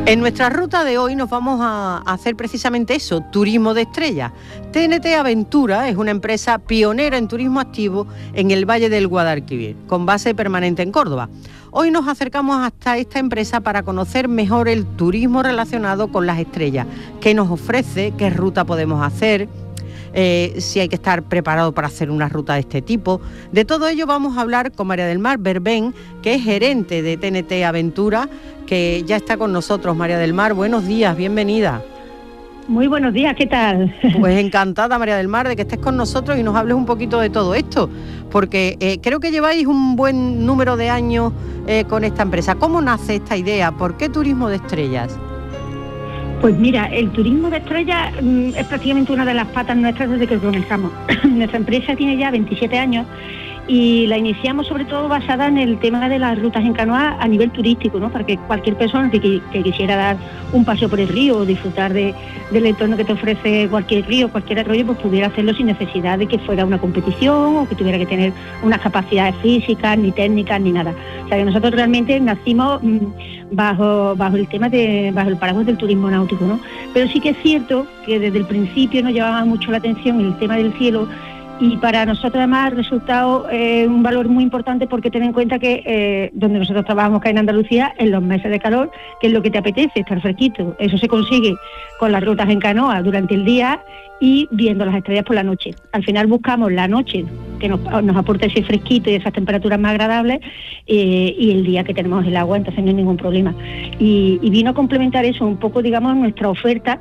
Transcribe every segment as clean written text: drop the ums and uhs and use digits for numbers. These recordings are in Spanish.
En nuestra ruta de hoy nos vamos a hacer precisamente eso, turismo de estrellas. TNT Aventura es una empresa pionera en turismo activo en el Valle del Guadalquivir, con base permanente en Córdoba. Hoy nos acercamos hasta esta empresa para conocer mejor el turismo relacionado con las estrellas, qué nos ofrece, qué ruta podemos hacer, si hay que estar preparado para hacer una ruta de este tipo. De todo ello vamos a hablar con María del Mar Berbén, que es gerente de TNT Aventura, que ya está con nosotros. María del Mar, buenos días, bienvenida. Muy buenos días, ¿qué tal? Pues encantada, María del Mar, de que estés con nosotros y nos hables un poquito de todo esto, porque creo que lleváis un buen número de años con esta empresa. ¿Cómo nace esta idea? ¿Por qué turismo de estrellas? Pues mira, el turismo de estrellas es prácticamente una de las patas nuestras desde que comenzamos. Nuestra empresa tiene ya 27 años y la iniciamos sobre todo basada en el tema de las rutas en canoa a nivel turístico, ¿no? Para que cualquier persona que quisiera dar un paseo por el río o disfrutar del entorno que te ofrece cualquier río, cualquier arroyo, pues pudiera hacerlo sin necesidad de que fuera una competición o que tuviera que tener unas capacidades físicas, ni técnicas, ni nada. O sea que nosotros realmente nacimos bajo el tema bajo el paraguas del turismo náutico, ¿no? Pero sí que es cierto que desde el principio nos llamaba mucho la atención el tema del cielo. Y para nosotros además ha resultado un valor muy importante, porque ten en cuenta que donde nosotros trabajamos, que en Andalucía, en los meses de calor, que es lo que te apetece, estar fresquito. Eso se consigue con las rutas en canoa durante el día y viendo las estrellas por la noche. Al final buscamos la noche, que nos aporte ese fresquito y esas temperaturas más agradables, y el día que tenemos el agua, entonces no hay ningún problema. Y vino a complementar eso un poco, digamos, nuestra oferta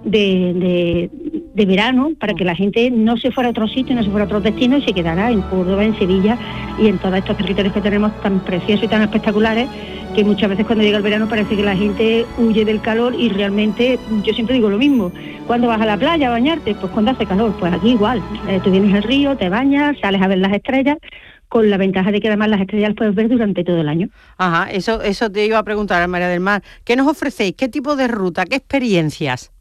de verano, para que la gente no se fuera a otro sitio, no se fuera a otros destinos y se quedara en Córdoba, en Sevilla y en todos estos territorios que tenemos tan preciosos y tan espectaculares, que muchas veces cuando llega el verano parece que la gente huye del calor, y realmente yo siempre digo lo mismo: ¿cuándo vas a la playa a bañarte? Pues cuando hace calor. Pues aquí igual, tú vienes al río, te bañas, sales a ver las estrellas, con la ventaja de que además las estrellas las puedes ver durante todo el año. Ajá, eso te iba a preguntar, María del Mar. ¿Qué nos ofrecéis? ¿Qué tipo de ruta? ¿Qué experiencias?